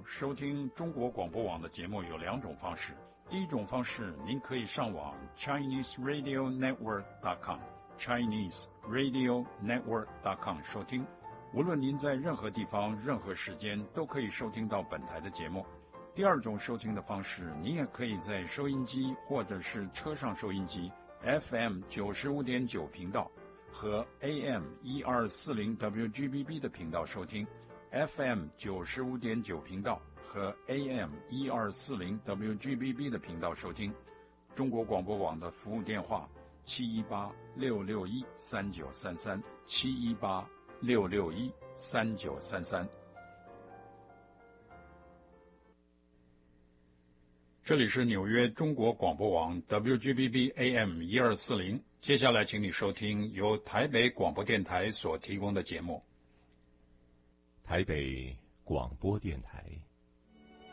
收听中国广播网的节目有两种方式。第一种方式，您可以上网 ChineseRadioNetwork.com 收听。无论您在任何地方、任何时间，都可以收听到本台的节目。第二种收听的方式，您也可以在收音机或者是车上收音机 FM 95.9频道和 AM 1240 WGBB 的频道收听。FM 95.9频道和 AM 1240 WGBB 的频道收听。中国广播网的服务电话718-661-3933 718-661-3933。这里是纽约中国广播网 WGBB AM 1240，接下来请你收听由台北广播电台所提供的节目。 台北广播电台。